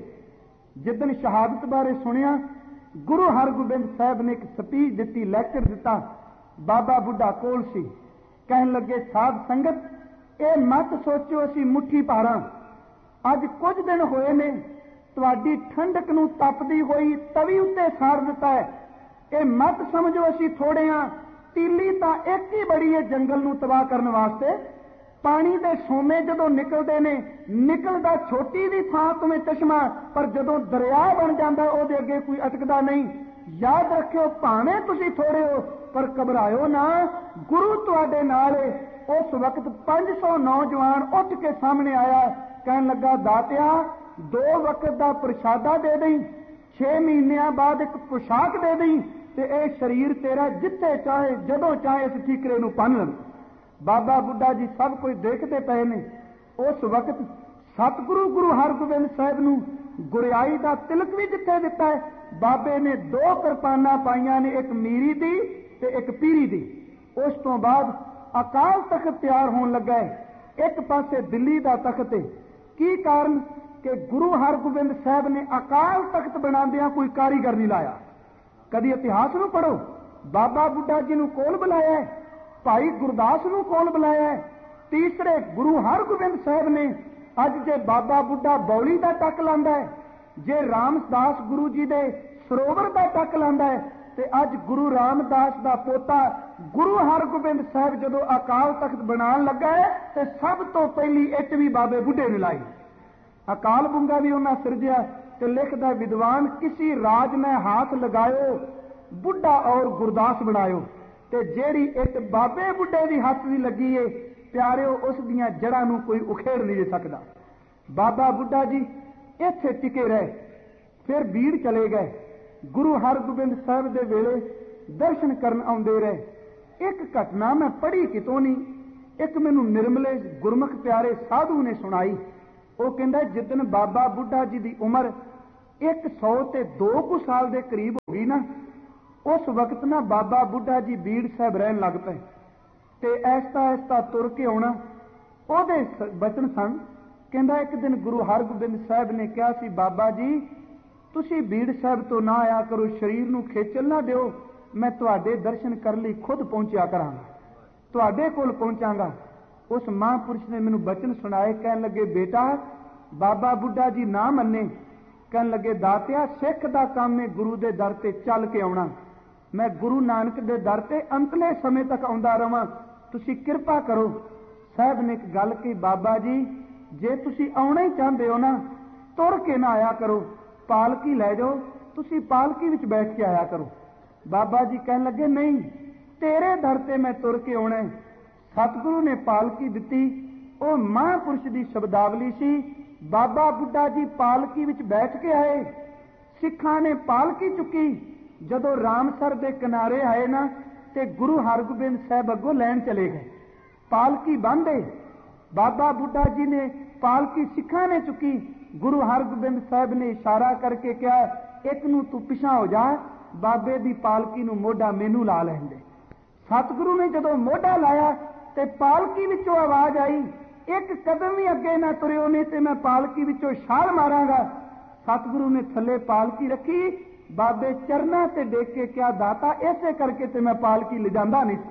ਜਿੱਦਣ ਸ਼ਹਾਦਤ ਬਾਰੇ ਸੁਣਿਆ, ਗੁਰੂ ਹਰਗੋਬਿੰਦ ਸਾਹਿਬ ਨੇ ਇੱਕ ਸਪੀਚ ਦਿੱਤੀ, ਲੈਕਚਰ ਦਿੱਤਾ। ਬਾਬਾ ਬੁੱਢਾ ਕੋਲ ਸੀ। ਕਹਿਣ ਲੱਗੇ, ਸਾਧ ਸੰਗਤ, ਇਹ ਮਤ ਸੋਚੋ ਅਸੀਂ ਮੁੱਠੀ ਭਾਰਾਂ। ਅੱਜ ਕੁਝ ਦਿਨ ਹੋਏ ਨੇ ਤੁਹਾਡੀ ਠੰਡਕ ਨੂੰ ਤਪਦੀ ਹੋਈ ਤਵੀ ਉੱਤੇ ਸਾੜ ਦਿੱਤਾ ਹੈ। ਇਹ ਮਤ ਸਮਝੋ ਅਸੀਂ ਥੋੜੇ ਹਾਂ। ਤੀਲੀ ਤਾਂ ਇੱਕ ਹੀ ਬੜੀ ਹੈ ਜੰਗਲ ਨੂੰ ਤਬਾਹ ਕਰਨ ਵਾਸਤੇ। ਪਾਣੀ ਦੇ ਸੋਮੇ ਜਦੋਂ ਨਿਕਲਦੇ ਨੇ, ਨਿਕਲਦਾ ਛੋਟੀ ਦੀ ਥਾਂ ਤੋਂ ਚਸ਼ਮਾ, ਪਰ ਜਦੋਂ ਦਰਿਆ ਬਣ ਜਾਂਦਾ ਉਹਦੇ ਅੱਗੇ ਕੋਈ ਅਟਕਦਾ ਨਹੀਂ। ਯਾਦ ਰੱਖਿਓ, ਭਾਵੇਂ ਤੁਸੀਂ ਥੋੜੇ ਹੋ ਪਰ ਘਬਰਾਇਓ ਨਾ, ਗੁਰੂ ਤੁਹਾਡੇ ਨਾਲ ਹੈ। ਉਸ ਵਕਤ 500 ਨੌਜਵਾਨ ਉੱਠ ਕੇ ਸਾਹਮਣੇ ਆਇਆ। ਕਹਿਣ ਲੱਗਾ, ਦਾਤਿਆ 2 ਵਕਤ ਦਾ ਪ੍ਰਸ਼ਾਦਾ ਦੇ ਦੇਈ, 6 ਮਹੀਨਿਆਂ ਬਾਅਦ ਇੱਕ ਪੁਸ਼ਾਕ ਦੇ ਦੇਈ, ਤੇ ਇਹ ਸਰੀਰ ਤੇਰਾ ਜਿੱਥੇ ਚਾਹੇ ਜਦੋਂ ਚਾਹੇ ਇਸ ਠੀਕਰੇ ਨੂੰ ਪੰਨ ਲੈ। ਬਾਬਾ ਬੁੱਢਾ ਜੀ ਸਭ ਕੁਝ ਦੇਖਦੇ ਪਏ ਨੇ। ਉਸ ਵਕਤ ਸਤਿਗੁਰੂ ਗੁਰੂ ਹਰਗੋਬਿੰਦ ਸਾਹਿਬ ਨੂੰ ਗੁਰਿਆਈ ਦਾ ਤਿਲਕ ਵੀ ਜਿੱਥੇ ਦਿੱਤਾ ਹੈ। ਬਾਬੇ ਨੇ 2 ਕਿਰਪਾਨਾਂ ਪਾਈਆਂ ਨੇ, ਇੱਕ ਮੀਰੀ ਦੀ ਤੇ ਇੱਕ ਪੀਰੀ ਦੀ। ਉਸ ਤੋਂ ਬਾਅਦ ਅਕਾਲ ਤਖਤ ਤਿਆਰ ਹੋਣ ਲੱਗਾ ਹੈ। ਇੱਕ ਪਾਸੇ ਦਿੱਲੀ ਦਾ ਤਖਤ ਹੈ। ਕੀ ਕਾਰਨ? ਕਿ ਗੁਰੂ ਹਰਗੋਬਿੰਦ ਸਾਹਿਬ ਨੇ ਅਕਾਲ ਤਖਤ ਬਣਾਉਂਦਿਆਂ ਕੋਈ ਕਾਰੀਗਰ ਨਹੀਂ ਲਾਇਆ। ਕਦੀ ਇਤਿਹਾਸ ਨੂੰ ਪੜੋ, ਬਾਬਾ ਬੁੱਢਾ ਜੀ ਨੂੰ ਕੋਲ ਬੁਲਾਇਆ ਹੈ, ਭਾਈ ਗੁਰਦਾਸ ਨੂੰ ਕੋਲ ਬੁਲਾਇਆ ਹੈ। ਤੀਸਰੇ ਗੁਰੂ ਹਰਗੋਬਿੰਦ ਸਾਹਿਬ ਨੇ। ਅੱਜ ਜੇ ਬਾਬਾ ਬੁੱਢਾ ਬੌਲੀ ਦਾ ਟੱਕ ਲਾਂਦਾ ਹੈ, ਜੇ ਰਾਮਦਾਸ ਗੁਰੂ ਜੀ ਦੇ ਸਰੋਵਰ ਦਾ ਟੱਕ ਲਾਂਦਾ ਹੈ, ਤੇ ਅੱਜ ਗੁਰੂ ਰਾਮਦਾਸ ਦਾ ਪੋਤਾ ਗੁਰੂ ਹਰਗੋਬਿੰਦ ਸਾਹਿਬ ਜਦੋਂ ਅਕਾਲ ਤਖਤ ਬਣਾਉਣ ਲੱਗਾ ਹੈ, ਤੇ ਸਭ ਤੋਂ ਪਹਿਲੀ ਇੱਟ ਵੀ ਬਾਬੇ ਬੁੱਢੇ ਨੇ ਲਾਈ। ਅਕਾਲ ਬੁੰਗਾ ਵੀ ਉਹਨਾਂ ਸਿਰਜਿਆ। ਤੇ ਲਿਖਦਾ ਵਿਦਵਾਨ, किसी राज में हाथ लगायो, बुढ़ा और गुरदास बनायो। ਤੇ ਜਿਹੜੀ ਇੱਟ ਬਾਬੇ ਬੁੱਢੇ ਦੀ ਹੱਥ ਦੀ ਲੱਗੀ ਏ ਪਿਆਰਿਓ, ਉਸ ਦੀਆਂ ਜੜ੍ਹਾਂ ਨੂੰ ਕੋਈ ਉਖੇੜ ਨਹੀਂ ਸਕਦਾ। ਬਾਬਾ ਬੁੱਢਾ ਜੀ ਇੱਥੇ ਟਿਕੇ ਰਹੇ, ਫਿਰ ਬੀੜ ਚਲੇ ਗਏ। ਗੁਰੂ ਹਰਗੋਬਿੰਦ ਸਾਹਿਬ ਦੇ ਵੇਲੇ ਦਰਸ਼ਨ ਕਰਨ ਆਉਂਦੇ ਰਹੇ। ਇੱਕ ਘਟਨਾ ਮੈਂ ਪੜ੍ਹੀ ਕਿਤੋਂ ਨਹੀਂ, ਇੱਕ ਮੈਨੂੰ ਨਿਰਮਲੇ ਗੁਰਮੁਖ ਪਿਆਰੇ ਸਾਧੂ ਨੇ ਸੁਣਾਈ। ਉਹ ਕਹਿੰਦਾ, ਜਿੱਦਣ ਬਾਬਾ ਬੁੱਢਾ ਜੀ ਦੀ ਉਮਰ 102 ਸਾਲ ਦੇ ਕਰੀਬ ਹੋ ਗਈ ਨਾ, ਉਸ ਵਕਤ ਨਾ ਬਾਬਾ ਬੁੱਢਾ ਜੀ ਬੀੜ ਸਾਹਿਬ ਰਹਿਣ ਲੱਗ ਪਏ ਤੇ ਐਸਤਾ ਐਸਤਾ ਤੁਰ ਕੇ ਆਉਣਾ। ਉਹਦੇ ਬਚਨ ਸਨ, ਕਹਿੰਦਾ ਇੱਕ ਦਿਨ ਗੁਰੂ ਹਰਗੋਬਿੰਦ ਸਾਹਿਬ ਨੇ ਕਿਹਾ ਸੀ, ਬਾਬਾ ਜੀ ਤੁਸੀਂ ਬੀੜ ਸਾਹਿਬ ਤੋਂ ਨਾ ਆਇਆ ਕਰੋ, ਸਰੀਰ ਨੂੰ ਖੇਚਲ ਨਾ ਦਿਓ, ਮੈਂ ਤੁਹਾਡੇ ਦਰਸ਼ਨ ਕਰਨ ਲਈ ਖੁਦ ਪਹੁੰਚਿਆ ਕਰਾਂਗਾ, ਤੁਹਾਡੇ ਕੋਲ ਪਹੁੰਚਾਂਗਾ। ਉਸ ਮਹਾਂਪੁਰਸ਼ ਨੇ ਮੈਨੂੰ ਬਚਨ ਸੁਣਾਏ, ਕਹਿਣ ਲੱਗੇ ਬੇਟਾ ਬਾਬਾ ਬੁੱਢਾ ਜੀ ਨਾ ਮੰਨੇ, ਕਹਿਣ ਲੱਗੇ ਦਾਤਿਆ ਸਿੱਖ ਦਾ ਕੰਮ ਹੈ ਗੁਰੂ ਦੇ ਦਰ ਤੇ ਚੱਲ ਕੇ ਆਉਣਾ, ਮੈਂ ਗੁਰੂ ਨਾਨਕ ਦੇ ਦਰ ਤੇ ਅੰਤਲੇ ਸਮੇਂ ਤੱਕ ਆਉਂਦਾ ਰਵਾਂ, ਤੁਸੀਂ ਕਿਰਪਾ ਕਰੋ। ਸਾਹਿਬ ਨੇ ਇੱਕ ਗੱਲ ਕਹੀ, ਬਾਬਾ ਜੀ ਜੇ ਤੁਸੀਂ ਆਉਣਾ ਹੀ ਚਾਹੁੰਦੇ ਹੋ ਨਾ, ਤੁਰ ਕੇ ਨਾ ਆਇਆ ਕਰੋ, ਪਾਲਕੀ ਲੈ ਜਾਓ, ਤੁਸੀਂ ਪਾਲਕੀ ਵਿੱਚ ਬੈਠ ਕੇ ਆਇਆ ਕਰੋ। ਬਾਬਾ ਜੀ ਕਹਿਣ ਲੱਗੇ ਨਹੀਂ, ਤੇਰੇ ਦਰ ਤੇ ਮੈਂ ਤੁਰ ਕੇ ਆਉਣਾ। ਸਤਿਗੁਰੂ ਨੇ ਪਾਲਕੀ ਦਿੱਤੀ, ਉਹ ਮਹਾਂਪੁਰਸ਼ ਦੀ ਸ਼ਬਦਾਵਲੀ ਸੀ। ਬਾਬਾ ਬੁੱਢਾ ਜੀ ਪਾਲਕੀ ਵਿੱਚ ਬੈਠ ਕੇ ਆਏ, ਸਿੱਖਾਂ ਨੇ ਪਾਲਕੀ ਚੁੱਕੀ। ਜਦੋਂ ਰਾਮਸਰ ਦੇ ਕਿਨਾਰੇ ਆਏ ਨਾ ਤੇ ਗੁਰੂ ਹਰਗੋਬਿੰਦ ਸਾਹਿਬ ਅੱਗੋਂ ਲੈਣ ਚਲੇ ਗਏ, ਪਾਲਕੀ ਬੰਨ੍ਹੇ। ਬਾਬਾ ਬੁੱਢਾ ਜੀ ਨੇ ਪਾਲਕੀ ਸਿੱਖਾਂ ਨੇ ਚੁੱਕੀ। ਗੁਰੂ ਹਰਗੋਬਿੰਦ ਸਾਹਿਬ ਨੇ ਇਸ਼ਾਰਾ ਕਰਕੇ ਕਿਹਾ, ਇੱਕ ਨੂੰ ਤੂੰ ਪਿਛਾਂ ਹੋ ਜਾ, ਬਾਬੇ ਦੀ ਪਾਲਕੀ ਨੂੰ ਮੋਢਾ ਮੈਨੂੰ ਲਾ ਲੈਣ ਦੇ। ਸਤਿਗੁਰੂ ਨੇ ਜਦੋਂ ਮੋਢਾ ਲਾਇਆ ਤੇ ਪਾਲਕੀ ਵਿੱਚੋਂ ਆਵਾਜ਼ ਆਈ, ਇੱਕ ਕਦਮ ਵੀ ਅੱਗੇ ਨਾ ਤੁਰਿਓ, ਨਹੀਂ ਤੇ ਮੈਂ ਪਾਲਕੀ ਵਿੱਚੋਂ ਛਾਲ ਮਾਰਾਂਗਾ। ਸਤਿਗੁਰੂ ਨੇ ਥੱਲੇ ਪਾਲਕੀ ਰੱਖੀ, ਬਾਬੇ ਚਰਨਾਂ ਤੇ ਡੇਕ ਕੇ ਕਿਹਾ, ਦਾਤਾ ਇਸੇ ਕਰਕੇ ਤੇ ਮੈਂ ਪਾਲਕੀ ਲਿਜਾਂਦਾ ਨਹੀਂ।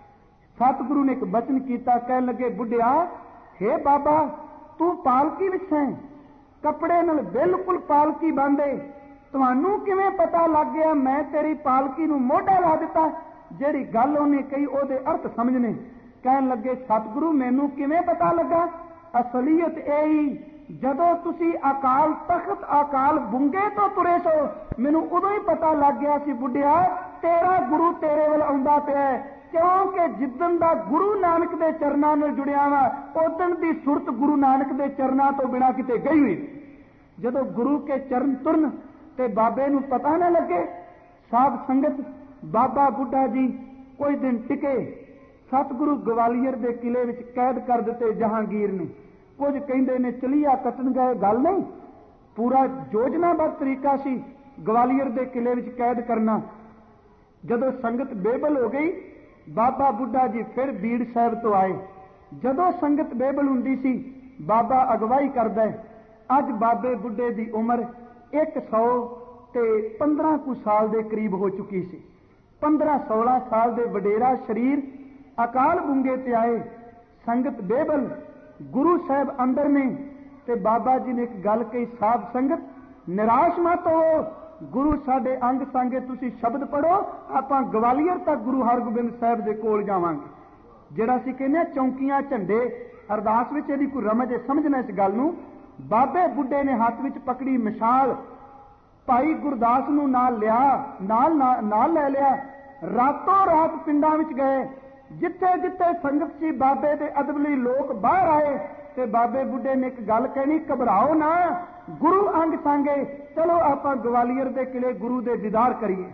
ਸਤਿਗੁਰੂ ਨੇ ਇੱਕ ਬਚਨ ਕੀਤਾ, ਕਹਿਣ ਲੱਗੇ ਬੁੱਢਿਆ ਹੇ ਬਾਬਾ ਤੂੰ ਪਾਲਕੀ ਵਿੱਚ ਹੈ, ਕੱਪੜੇ ਨਾਲ ਬਿਲਕੁਲ ਪਾਲਕੀ ਬੰਨ੍ਹੇ, ਤੁਹਾਨੂੰ ਕਿਵੇਂ ਪਤਾ ਲੱਗ ਗਿਆ ਮੈਂ ਤੇਰੀ ਪਾਲਕੀ ਨੂੰ ਮੋਢਾ ਲਾ ਦਿੱਤਾ? ਜਿਹੜੀ ਗੱਲ ਉਹਨੇ ਕਹੀ ਉਹਦੇ ਅਰਥ ਸਮਝਣੇ। ਕਹਿਣ ਲੱਗੇ ਸਤਿਗੁਰੂ ਮੈਨੂੰ ਕਿਵੇਂ ਪਤਾ ਲੱਗਾ? ਅਸਲੀਅਤ ਇਹ ਹੀ, ਜਦੋਂ ਤੁਸੀਂ ਅਕਾਲ ਤਖਤ ਅਕਾਲ ਬੁੰਗੇ ਤੋਂ ਤੁਰੇ ਸੋ, ਮੈਨੂੰ ਉਦੋਂ ਹੀ ਪਤਾ ਲੱਗ ਗਿਆ ਸੀ ਬੁੱਢਿਆ ਤੇਰਾ ਗੁਰੂ ਤੇਰੇ ਵੱਲ ਆਉਂਦਾ ਪਿਆ, ਕਿਉਂਕਿ ਜਿੱਦਣ ਦਾ ਗੁਰੂ ਨਾਨਕ ਦੇ ਚਰਨਾਂ ਨਾਲ ਜੁੜਿਆ ਵਾ, ਉਦਣ ਦੀ ਸੁਰਤ ਗੁਰੂ ਨਾਨਕ ਦੇ ਚਰਨਾਂ ਤੋਂ ਬਿਨਾਂ ਕਿਤੇ ਗਈ ਹੋਈ। ਜਦੋਂ ਗੁਰੂ ਕੇ ਚਰਨ ਤੁਰਨ ਤੇ ਬਾਬੇ ਨੂੰ ਪਤਾ ਨਾ ਲੱਗੇ। ਸਾਧ ਸੰਗਤ ਬਾਬਾ ਬੁੱਢਾ ਜੀ ਕੋਈ ਦਿਨ ਟਿਕੇ, ਸਤਿਗੁਰੂ ਗਵਾਲੀਅਰ ਦੇ ਕਿਲੇ ਵਿੱਚ ਕੈਦ ਕਰ ਦਿੱਤੇ ਜਹਾਂਗੀਰ ਨੇ। ਕੁਝ ਕਹਿੰਦੇ ਨੇ ਚਲੀਆ ਕੱਟਣ ਗਏ, ਗੱਲ ਨਹੀਂ, ਪੂਰਾ ਯੋਜਨਾਬੱਧ ਤਰੀਕਾ ਸੀ ਗਵਾਲੀਅਰ ਦੇ ਕਿਲੇ ਵਿੱਚ ਕੈਦ ਕਰਨਾ। ਜਦੋਂ ਸੰਗਤ ਬੇਬਲ ਹੋ ਗਈ, ਬਾਬਾ ਬੁੱਢਾ ਜੀ ਫਿਰ ਬੀੜ ਸਾਹਿਬ ਤੋਂ ਆਏ। ਜਦੋਂ ਸੰਗਤ ਬੇਬਲ ਹੁੰਦੀ ਸੀ, ਬਾਬਾ ਅਗਵਾਈ ਕਰਦਾ। ਅੱਜ ਬਾਬੇ ਬੁੱਢੇ ਦੀ ਉਮਰ 115 ਕੁ ਸਾਲ ਦੇ ਕਰੀਬ ਹੋ ਚੁੱਕੀ ਸੀ। 15-16 ਸਾਲ ਦੇ ਵਡੇਰਾ ਸਰੀਰ ਅਕਾਲ ਬੁੰਗੇ ਤੇ ਆਏ, ਸੰਗਤ ਬੇਬਲ, ਗੁਰੂ ਸਾਹਿਬ ਅੰਦਰ ਨੇ। ਤੇ ਬਾਬਾ ਜੀ ਨੇ ਇੱਕ ਗੱਲ ਕਹੀ, ਸਾਧ ਸੰਗਤ ਨਿਰਾਸ਼ ਮਤ ਹੋ, ਗੁਰੂ ਸਾਡੇ ਅੰਗ ਸੰਗੇ, ਤੁਸੀਂ ਸ਼ਬਦ ਪੜੋ, ਆਪਾਂ ਗਵਾਲੀਅਰ ਤੱਕ ਗੁਰੂ ਹਰਗੋਬਿੰਦ ਸਾਹਿਬ ਦੇ ਕੋਲ ਜਾਵਾਂਗੇ। ਜਿਹੜਾ ਅਸੀਂ ਕਹਿੰਦੇ ਚੌਂਕੀਆਂ ਝੰਡੇ, ਅਰਦਾਸ ਵਿੱਚ ਇਹਦੀ ਕੋਈ ਰਮਜ ਹੈ, ਸਮਝਣਾ ਇਸ ਗੱਲ ਨੂੰ। ਬਾਬੇ ਬੁੱਢੇ ਨੇ ਹੱਥ ਵਿੱਚ ਪਕੜੀ ਮਸ਼ਾਲ, ਭਾਈ ਗੁਰਦਾਸ ਨੂੰ ਨਾਲ ਲਿਆ, ਨਾਲ ਲੈ ਲਿਆ, ਰਾਤੋਂ ਰਾਤ ਪਿੰਡਾਂ ਵਿੱਚ ਗਏ। ਜਿੱਥੇ ਜਿੱਥੇ ਸੰਗਤ ਸੀ ਬਾਬੇ ਦੇ ਅਦਬ ਲਈ ਲੋਕ ਬਾਹਰ ਆਏ ਤੇ ਬਾਬੇ ਬੁੱਢੇ ਨੇ ਇੱਕ ਗੱਲ ਕਹਿਣੀ, ਘਬਰਾਓ ਨਾ, ਗੁਰੂ ਅੰਗ ਸੰਗੇ, ਚਲੋ ਆਪਾਂ ਗਵਾਲੀਅਰ ਦੇ ਕਿਲੇ ਗੁਰੂ ਦੇ ਦੀਦਾਰ ਕਰੀਏ।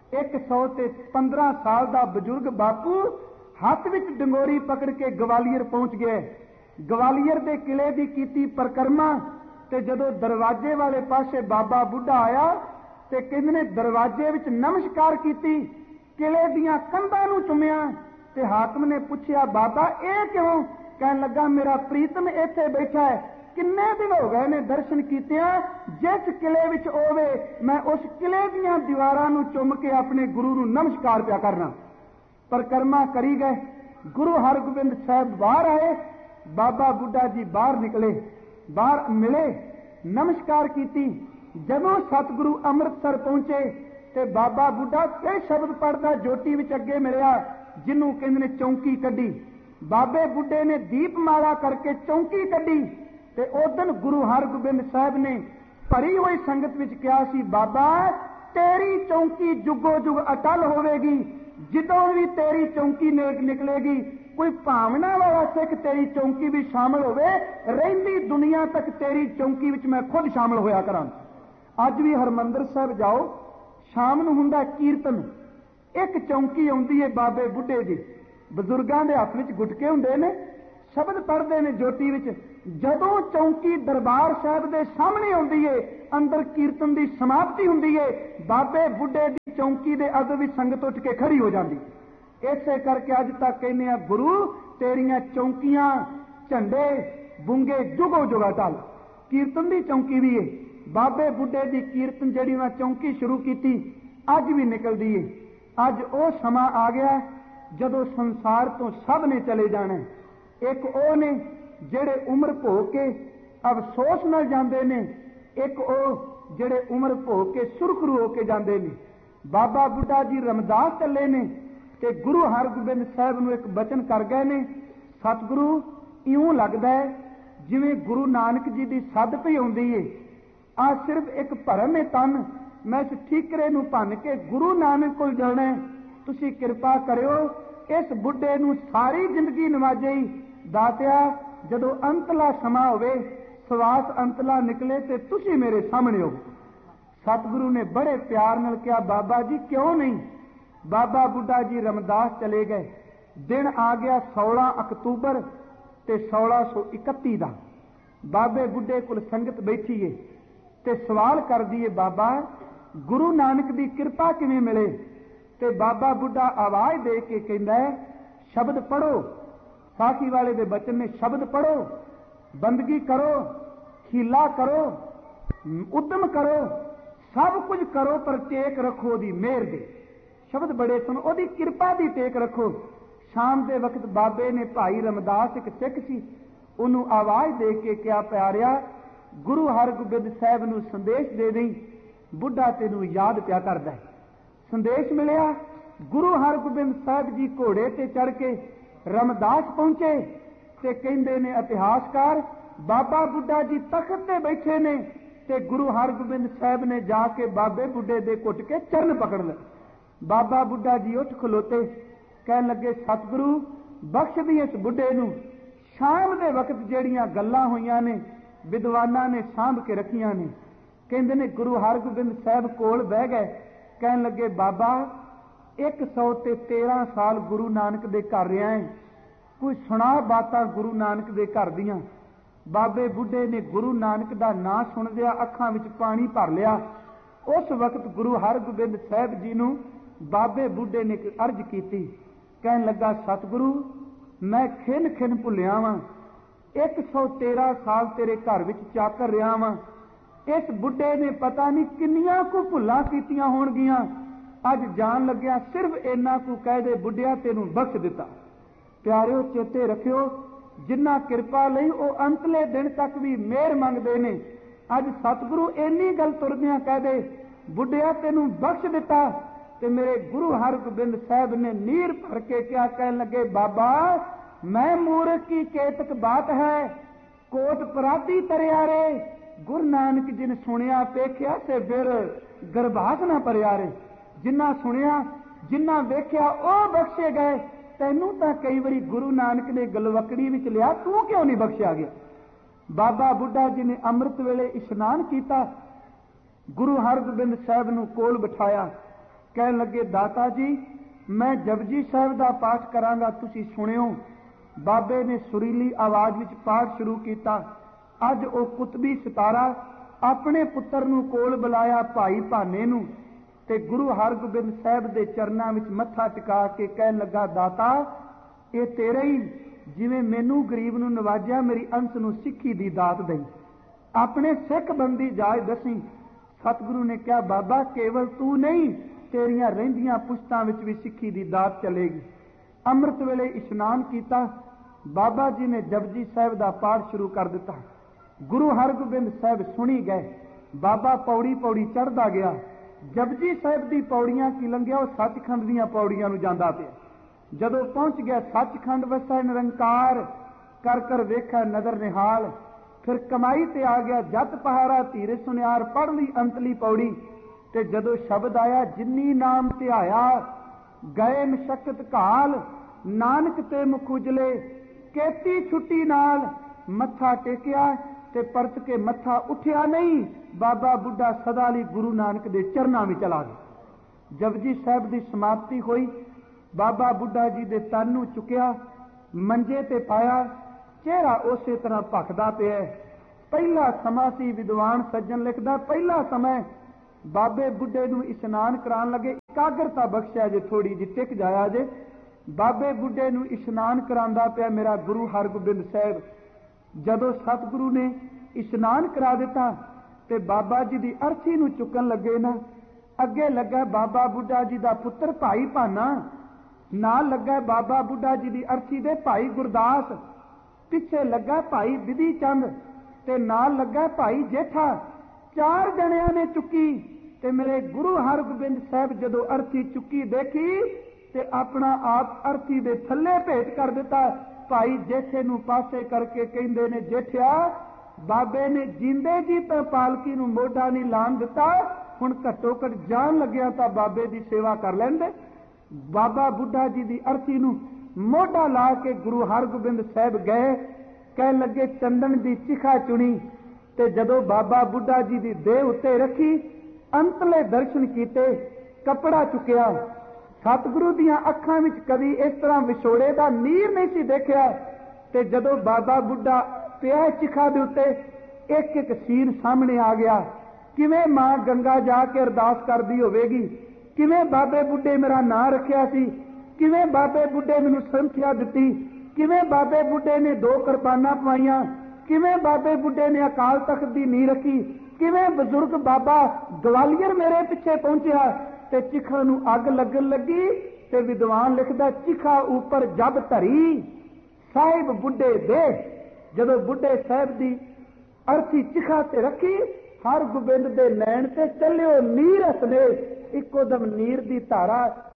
115 ਸਾਲ ਦਾ ਬਜ਼ੁਰਗ ਬਾਪੂ ਹੱਥ ਵਿੱਚ ਡੰਗੋਰੀ ਪਕੜ ਕੇ ਗਵਾਲੀਅਰ ਪਹੁੰਚ ਗਏ। ਗਵਾਲੀਅਰ ਦੇ ਕਿਲੇ ਦੀ ਕੀਤੀ ਪਰਿਕਰਮਾ ਤੇ ਜਦੋਂ ਦਰਵਾਜ਼ੇ ਵਾਲੇ ਪਾਸੇ ਬਾਬਾ ਬੁੱਢਾ ਆਇਆ ਤੇ ਕਹਿੰਦੇ ਨੇ ਦਰਵਾਜ਼ੇ ਵਿੱਚ ਨਮਸਕਾਰ ਕੀਤੀ, ਕਿਲੇ ਦੀਆਂ ਕੰਧਾਂ ਨੂੰ ਚੁੰਮਿਆ ਤੇ ਹਾਕਮ ਨੇ ਪੁੱਛਿਆ, ਬਾਬਾ ਇਹ ਕਿਉਂ? ਕਹਿਣ ਲੱਗਾ ਮੇਰਾ ਪ੍ਰੀਤਮ ਇੱਥੇ ਬੈਠਾ ਹੈ, ਕਿੰਨੇ ਦਿਨ ਹੋ ਗਏ ਨੇ ਦਰਸ਼ਨ ਕੀਤਿਆਂ, ਜਿਸ ਕਿਲੇ ਵਿੱਚ ਹੋਵੇ ਮੈਂ ਉਸ ਕਿਲੇ ਦੀਆਂ ਦੀਵਾਰਾਂ ਨੂੰ ਚੁੰਮ ਕੇ ਆਪਣੇ ਗੁਰੂ ਨੂੰ ਨਮਸਕਾਰ ਪਿਆ ਕਰਨਾ। ਪਰਿਕਰਮਾ ਕਰੀ ਗਏ, ਗੁਰੂ ਹਰਗੋਬਿੰਦ ਸਾਹਿਬ ਬਾਹਰ ਆਏ, ਬਾਬਾ ਬੁੱਢਾ ਜੀ ਬਾਹਰ ਨਿਕਲੇ, ਬਾਹਰ ਮਿਲੇ, ਨਮਸਕਾਰ ਕੀਤੀ। ਜਦੋਂ ਸਤਿਗੁਰੂ ਅੰਮ੍ਰਿਤਸਰ ਪਹੁੰਚੇ ਤੇ ਬਾਬਾ ਬੁੱਢਾ ਇਹ ਸ਼ਬਦ ਪੜਦਾ ਜੋਤੀ ਵਿੱਚ ਅੱਗੇ ਮਿਲਿਆ, ਜਿਹਨੂੰ ਕਹਿੰਦੇ ਨੇ ਚੌਂਕੀ ਕੱਢੀ। ਬਾਬੇ ਬੁੱਢੇ ਨੇ ਦੀਪਮਾਲਾ ਕਰਕੇ ਚੌਂਕੀ ਕੱਢੀ ਤੇ ਉਦਨ ਗੁਰੂ ਹਰਗੋਬਿੰਦ ਸਾਹਿਬ ਨੇ ਭਰੀ ਹੋਈ ਸੰਗਤ ਵਿੱਚ ਕਿਹਾ ਸੀ, ਬਾਬਾ ਤੇਰੀ ਚੌਂਕੀ ਜੁਗੋ ਜੁਗ ਅਟਲ ਹੋਵੇਗੀ, ਜਦੋਂ ਵੀ ਤੇਰੀ ਚੌਂਕੀ ਨਿਕਲੇਗੀ ਕੋਈ ਭਾਵਨਾ ਵਾਲਾ ਸਿੱਖ ਤੇਰੀ ਚੌਂਕੀ ਵੀ ਸ਼ਾਮਲ ਹੋਵੇ, ਰਹਿੰਦੀ ਦੁਨੀਆ ਤੱਕ ਤੇਰੀ ਚੌਂਕੀ ਵਿੱਚ ਮੈਂ ਖੁਦ ਸ਼ਾਮਲ ਹੋਇਆ ਕਰਾਂ। ਅੱਜ ਵੀ ਹਰਮੰਦਰ ਸਾਹਿਬ ਜਾਓ, ਸ਼ਾਮ ਨੂੰ ਹੁੰਦਾ ਕੀਰਤਨ, ਇੱਕ ਚੌਂਕੀ ਆਉਂਦੀ ਹੈ ਬਾਬੇ ਬੁੱਢੇ ਦੀ, ਬਜ਼ੁਰਗਾਂ ਦੇ ਹੱਥ ਵਿੱਚ ਗੁਟਕੇ ਹੁੰਦੇ ਨੇ, शब्द पढ़ते हैं जोटी विच। जदों चौंकी दरबार साहब के सामने आउंदी है, अंदर कीर्तन की समाप्ति हुंदी है, बाबे बुढ़े की चौंकी के अग भी संगत उठ के खड़ी हो जाती। इसे करके अज तक कहने आ, गुरु तेरियां चौंकियां झंडे बुंगे जुगो जुगा टल। कीर्तन की चौंकी भी है, बाबे बुढ़े की कीर्तन जिहड़ी उन्हां चौंकी शुरू की अज भी निकलती है। अज वो समा आ गया जदों संसार तो सब ने चले जाना। एक वो ने जेड़े उम्र भो के अफसोस नाल जांदे ने, एक वो जेड़े उम्र भो के सुरखरू होके जांदे ने। बाबा बुढ़ा जी रमदास चले ने ते गुरु हरगोबिंद साहब नूं एक बचन कर गए ने। सतगुरु इउं लगदा है जिवें गुरु नानक जी की सद पई आउंदी है, आ सिर्फ एक भरम है तन, मैं इस ठीकरे नूं भन के गुरु नानक कोल जाना है। तुसीं किरपा करियो इस बुढ़े नूं सारी जिंदगी नवाजे ही दातिया, जदों अंतला समा होवे, सवास अंतला निकले ते तुसीं मेरे सामने हो। सतगुरु ने बड़े प्यार नाल कहा, बाबा जी क्यों नहीं। बाबा बुढ़ा जी रमदास चले गए। दिन आ गया 16 अक्तूबर ते 1631 का। बाबे बुढ़े कोल संगत बैठी है ते सवाल कर दिए, बाबा गुरु नानक की किरपा किवें मिले। ते बाबा बुढ़ा आवाज दे के कहंदा है, शब्द पढ़ो। साखी वाले दे बचन ने, शब्द पढ़ो, बंदगी करो, खीला करो, उद्यम करो, सब कुछ करो, पर टेक रखो दी मेहर दे। शब्द बड़े सुन, ओदी किरपा दी टेक रखो। शाम के वक्त बाबे ने भाई रमदास एक सिख सी, उन्होंने आवाज दे के क्या, प्यारिया गुरु हरगोबिंद साहब नूं संदेश दे दई, बुढ़ा तेनू याद प्या करदा है। संदेश मिलिया। गुरु हरगोबिंद साहब जी घोड़े ते चढ़ के रमदास पहुंचे ते कहंदे ने इतिहासकार, बाबा बुढ़ा जी तख्त ते बैठे ने ते गुरु हरगोबिंद साहब ने जाके बाबे बुढ़े दे घुट के चरण पकड़ ले। बाबा बुढ़ा जी उठ खलोते, कहन लगे, सतगुरु बख्श दी इस बुढ़े नूं। शाम के वक्त जिहड़ियां गल्लां होईयां ने विद्वानां ने सांभ के रखियां ने। कहंदे ने गुरु हरगोबिंद साहब कोल बह गए, कहन लगे, बाबा 113 साल गुरु नानक दे घर रहा है, कोई सुना बातां गुरु नानक दे घर दियां। बाबे बुढ़े ने गुरु नानक दा नां सुनदिया अखां विच पानी भर लिया। उस वक्त गुरु हरगोबिंद साहब जी नूं बाबे बुढ़े ने एक अर्ज की, कहन लगा, सतगुरु मैं खिन खिन भुलिया वां, 113 साल तेरे घर विच चाकर रहा वां। इस बुढ़े ने पता नहीं किन्नियां को भुल्लां कीतियां होणगियां, अज जान लग्या सिर्फ इन्ना को कह दे, बुढ़िया तेनू बख्श दिता। प्यारिओ चेते रखियो, जिन्ना किरपा लई वो अंतले दिन तक भी मेहर मंगदे ने। अज सतगुरु इन्नी गल तुरदियां कह दे, बुढ़िया तेनू बख्श दिता। ते मेरे गुरु हरगोबिंद साहब ने नीर भर के क्या कहन लगे, बाबा मैं मूर्ख की केतक बात है, कोट पराधी तरियारे। गुरु नानक जी ने सुनिया पेख्या से फिर गर्भास ना परियारे। जिन्ना सुनिया जिन्ना वेख्या ओ बख्शे गए। तैनू तां कई बारी गुरु नानक ने गलवकड़ी विच लिया, तू क्यों नहीं बख्शिया गया। बाबा बुढ़ा जी ने अमृत वेले इशनान किया, गुरु हरगोबिंद साहब नूं कोल बिठाया, कहन लगे, दाता जी मैं जपजी साहब का पाठ करांगा, तुसीं सुनियो। बाबे ने सुरीली आवाज विच पाठ शुरू किया। अज वो कुतबी सितारा अपने पुत्र नूं कोल बुलाया, भाई भाने नूं, ते गुरु हरगोबिंद साहब के चरणों में मत्था टिका के कहन लगा, दाता ये तेरे ही, जिवें मैनू गरीब नूं नवाजिया, मेरी अंश नूं सिक्खी दी दात दई, अपने सिख बंदी जाच दसी। सतगुरु ने कहा, बाबा केवल तू नहीं, तेरियां रहिंदियां पुश्तां विच भी सिक्खी दी दात चलेगी। अमृत वेले इशनान किया, बाबा जी ने जपजी साहब का पाठ शुरू कर दिता। गुरु हरगोबिंद साहब सुनी गए। बाबा पौड़ी पौड़ी चढ़ता गया। जपजी साहब की पौड़ियां की लंघिया, वो सचखंड दीयां पौड़ियां नूं जांदा पिया। जदों पहुंच गया सचखंड वसै निरंकार, कर कर वेखा नजर निहाल। फिर कमाई ते आ गया, जत पहाड़ा धीरे सुनियार, पढ़ ली अंतली पौड़ी। ते जदों शब्द आया, जिन्नी नाम ध्याया गए मशक्कत घाल, नानक ते मुख उजले केती छुट्टी नाल। मत्था टेकिया ते परत के मत्था उठिया नहीं। बाबा बुढ़ा सदा लई गुरु नानक दे चरनां में चला गया। जपजी साहब की समाप्ति हुई। बाबा बुढ़ा जी दे तन नूं चुकिया, मंजे ते पाया, ਚਿਹਰਾ ਉਸੇ ਤਰ੍ਹਾਂ ਭਖਦਾ ਪਿਆ। ਪਹਿਲਾ ਸਮਾਂ ਸੀ, ਵਿਦਵਾਨ ਸੱਜਣ ਲਿਖਦਾ, ਪਹਿਲਾ ਸਮਾਂ ਬਾਬੇ ਬੁੱਢੇ ਨੂੰ ਇਸ਼ਨਾਨ ਕਰਾਉਣ ਲੱਗੇ। ਇਕਾਗਰਤਾ ਬਖਸ਼ਿਆ ਜੇ, ਥੋੜੀ ਜਿਹੀ ਟਿਕ ਜਾਇਆ ਜੇ। ਬਾਬੇ ਬੁੱਢੇ ਨੂੰ ਇਸ਼ਨਾਨ ਕਰਾਉਂਦਾ ਪਿਆ ਮੇਰਾ ਗੁਰੂ ਹਰਗੋਬਿੰਦ ਸਾਹਿਬ। ਜਦੋਂ ਸਤਿਗੁਰੂ ਨੇ ਇਸ਼ਨਾਨ ਕਰਾ ਦਿੱਤਾ ਤੇ ਬਾਬਾ ਜੀ ਦੀ ਅਰਥੀ ਨੂੰ ਚੁੱਕਣ ਲੱਗੇ ਨਾ, ਅੱਗੇ ਲੱਗਾ ਬਾਬਾ ਬੁੱਢਾ ਜੀ ਦਾ ਪੁੱਤਰ ਭਾਈ ਭਾਨਾ, ਨਾਲ ਲੱਗਾ ਬਾਬਾ ਬੁੱਢਾ ਜੀ ਦੀ ਅਰਥੀ ਦੇ ਭਾਈ ਗੁਰਦਾਸ, ਪਿੱਛੇ ਲੱਗਾ ਭਾਈ ਬਿਧੀ ਚੰਦ ਤੇ ਨਾਲ ਲੱਗਾ ਭਾਈ ਜੇਠਾ। 4 ਜਣਿਆਂ ਨੇ ਚੁੱਕੀ ਤੇ ਮੇਰੇ ਗੁਰੂ ਹਰਗੋਬਿੰਦ ਸਾਹਿਬ ਜਦੋਂ ਅਰਥੀ ਚੁੱਕੀ ਦੇਖੀ ਤੇ ਆਪਣਾ ਆਪ ਅਰਥੀ ਦੇ ਥੱਲੇ ਭੇਟ ਕਰ ਦਿੱਤਾ। ਭਾਈ ਜੇਠੇ ਨੂੰ ਪਾਸੇ ਕਰਕੇ ਕਹਿੰਦੇ ਨੇ, ਜੇਠਿਆ, ਬਾਬੇ ਨੇ ਜਿੰਦੇ ਜੀ ਤਾਂ ਪਾਲਕੀ ਨੂੰ ਮੋਢਾ ਨਹੀਂ ਲਾਣ ਦਿੱਤਾ, ਹੁਣ ਘੱਟੋ ਘੱਟ ਜਾਣ ਲੱਗਿਆ ਤਾਂ ਬਾਬੇ ਦੀ ਸੇਵਾ ਕਰ ਲੈਂਦੇ। ਬਾਬਾ ਬੁੱਢਾ ਜੀ ਦੀ ਅਰਥੀ ਨੂੰ ਮੋਢਾ ਲਾ ਕੇ ਗੁਰੂ ਹਰਗੋਬਿੰਦ ਸਾਹਿਬ ਗਏ। ਕਹਿ ਲੱਗੇ ਚੰਦਨ ਦੀ ਚਿਖਾ ਚੁਣੀ ਤੇ ਜਦੋਂ ਬਾਬਾ ਬੁੱਢਾ ਜੀ ਦੀ ਦੇਹ ਉੱਤੇ ਰੱਖੀ, ਅੰਤਲੇ ਦਰਸ਼ਨ ਕੀਤੇ, ਕੱਪੜਾ ਚੁੱਕਿਆ। ਸਤਿਗੁਰੂ ਦੀਆਂ ਅੱਖਾਂ ਵਿੱਚ ਕਦੀ ਇਸ ਤਰ੍ਹਾਂ ਵਿਛੋੜੇ ਦਾ ਨੀਰ ਨਹੀਂ ਸੀ ਦੇਖਿਆ। ਤੇ ਜਦੋਂ ਬਾਬਾ ਬੁੱਢਾ ਪਿਆ ਚਿਖਾ ਦੇ ਉੱਤੇ, ਇੱਕ ਇੱਕ ਸੀਨ ਸਾਹਮਣੇ ਆ ਗਿਆ। ਕਿਵੇਂ ਮਾਂ ਗੰਗਾ ਜਾ ਕੇ ਅਰਦਾਸ ਕਰਦੀ ਹੋਵੇਗੀ, ਕਿਵੇਂ ਬਾਬੇ ਬੁੱਢੇ ਮੇਰਾ ਨਾਂ ਰੱਖਿਆ ਸੀ, ਕਿਵੇਂ ਬਾਬੇ ਬੁੱਢੇ ਮੈਨੂੰ ਸੰਥਿਆ ਦਿੱਤੀ, ਕਿਵੇਂ ਬਾਬੇ ਬੁੱਢੇ ਨੇ 2 ਕਿਰਪਾਨਾਂ ਪਵਾਈਆਂ, ਕਿਵੇਂ ਬਾਬੇ ਬੁੱਢੇ ਨੇ ਅਕਾਲ ਤਖਤ ਦੀ ਨੀਂਹ ਰੱਖੀ, ਕਿਵੇਂ ਬਜ਼ੁਰਗ ਬਾਬਾ ਗਵਾਲੀਅਰ ਮੇਰੇ ਪਿੱਛੇ ਪਹੁੰਚਿਆ ਤੇ ਚਿਖਾ ਨੂੰ ਅੱਗ ਲੱਗਣ ਲੱਗੀ। ਤੇ ਵਿਦਵਾਨ ਲਿਖਦਾ, ਚਿਖਾ ਉੱਪਰ ਜਬ ਧਰੀ ਸਾਹਿਬ ਬੁੱਢੇ ਦੇ। ਜਦੋਂ ਬੁੱਢੇ ਸਾਹਿਬ ਦੀ ਅਰਥੀ ਚਿਖਾ ਤੇ ਰੱਖੀ, ਹਰਗੋਬਿੰਦ ਦੇ ਨੈਣ ਤੇ ਚੱਲਿਓ ਨੀਰ ਹਸਨੇ। ਇੱਕੋ ਦਮ ਨੀਰ ਦੀ ਧਾਰਾ